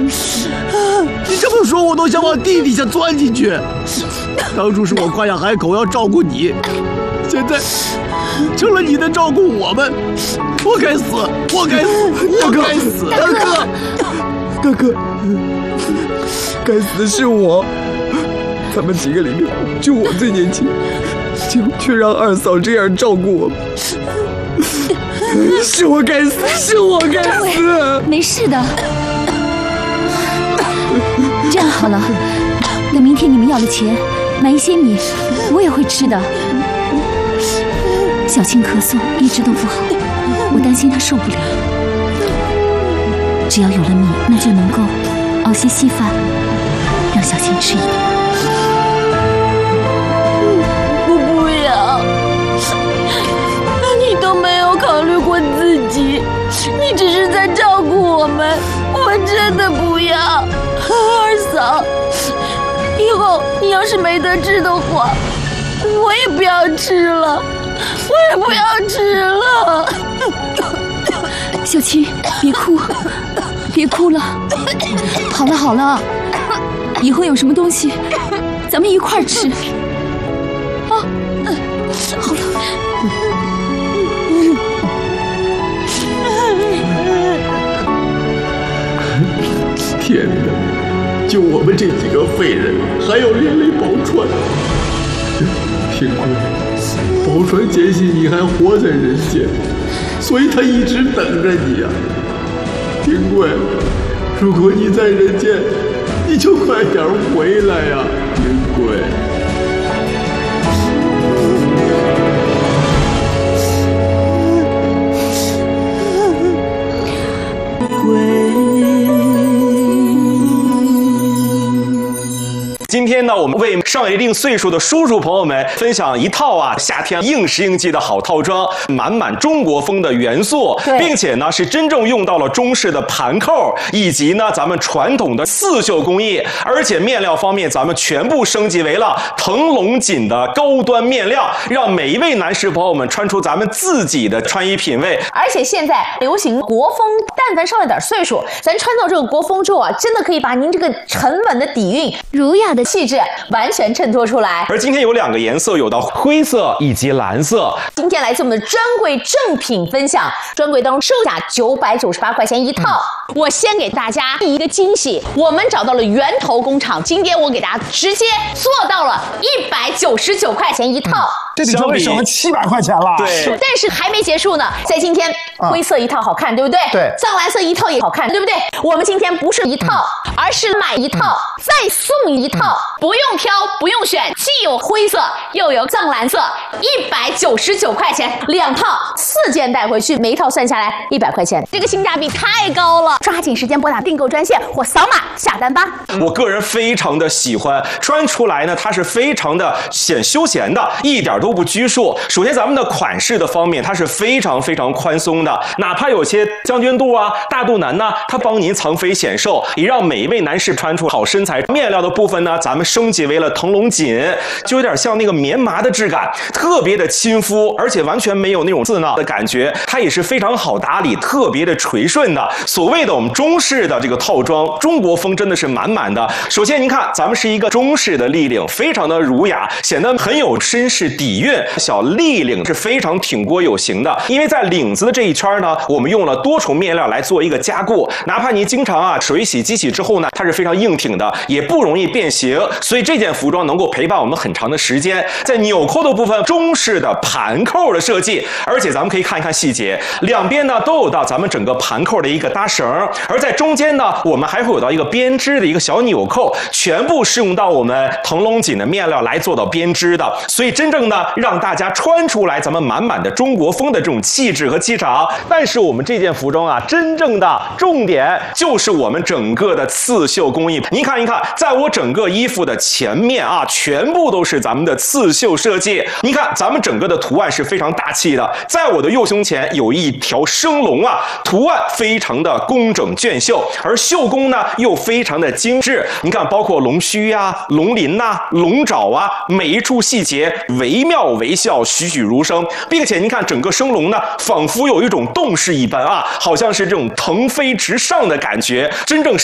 你这么说，我都想往地底下钻进去。当初是我夸下海口要照顾你，现在成了你在照顾我们，我该死，我该死，我该死！ 大哥，该死的是我。咱们几个里面，就我最年轻，却让二嫂这样照顾我们，是我该死，是我该死。 没事的。这样好了，等明天你们要了钱，买一些米，我也会吃的。小青咳嗽一直都不好，我担心她受不了。只要有了米，那就能够熬些稀饭，让小青吃一点。 我不要，你都没有考虑过自己，你只是在照顾我们，我真的不要。二嫂，以后你要是没得吃的话，我也不要吃了，我也不要吃了。 小青，别哭，别哭了。好了好了，以后有什么东西，咱们一块儿吃。啊，好了。 天哪！就我们这几个废人，还要连累宝钏。天贵，宝钏坚信你还活在人间，所以他一直等着你啊。天贵，如果你在人间，你就快点回来呀，天贵。 今天呢，我们为上一定岁数的叔叔朋友们分享一套夏天应时应季的好套装，满中国风的元素，并且呢是真正用到了中式的盘扣，以及呢咱们传统的刺绣工艺，而且面料方面咱们全部升级为了腾龙锦的高端面料，让每一位男士朋友们穿出咱们自己的穿衣品味。 而且现在流行国风，但凡上了点岁数，咱穿到这个国风之后真的可以把您这个沉稳的底蕴、儒雅的气质完全衬托出来。 而今天有2个颜色，有到灰色以及蓝色。 今天来自我们的专柜正品分享，专柜当中售价998块钱一套。我先给大家一个惊喜，我们找到了源头工厂，今天我给大家直接做到了199块钱一套。 这比专柜省了700块钱了。 对， 但是还没结束呢，在今天灰色一套好看，对不对？ 对， 藏蓝色一套也好看，对不对？我们今天不是一套，而是买一套再送一套，不用挑，不用选，既有灰色又有藏蓝色，199块钱2套，4件带回去，每一套算下来100块钱，这个性价比太高了！抓紧时间拨打订购专线或扫码下单吧。 我个人非常的喜欢，穿出来呢，它是非常的显休闲的，一点都不拘束。首先咱们的款式的方面，它是非常宽松的，哪怕有些将军肚大肚腩它帮您藏肥显瘦，也让每一位男士穿出好身材。面料的部分呢，咱们升级为了腾龙锦，就有点像那个棉麻的质感，特别的亲肤，而且完全没有那种刺挠的感觉，它也是非常好打理，特别的垂顺的。所谓的我们中式的这个套装，中国风真的是满的。首先您看，咱们是一个中式的立领，非常的儒雅，显得很有绅士底蕴。小立领是非常挺锅有型的，因为在领子的这一圈呢，我们用了多重面料来做一个加固，哪怕你经常水洗机洗之后呢，它是非常硬挺的，也不容易变形，所以这件服装能够陪伴我们很长的时间。在纽扣的部分，中式的盘扣的设计，而且咱们可以看一看细节，两边呢都有到咱们整个盘扣的一个搭绳，而在中间呢，我们还会有到一个编织的一个小纽扣，全部是用到我们腾龙锦的面料来做到编织的，所以真正的让大家穿出来咱们满的中国风的这种气质和气场。但是我们这件服装真正的重点就是我们整个的刺绣工艺。您看一看，在我整个衣服的前面全部都是咱们的刺绣设计。您看咱们整个的图案是非常大气的，在我的右胸前有一条生龙图案非常的工整隽秀，而绣工呢又非常的精致。您看，包括龙须龙鳞龙爪每一处细节惟妙惟肖，栩栩如生，并且您看整个生龙呢，仿佛有一种动势一般好像是这种腾飞直上的感觉，真正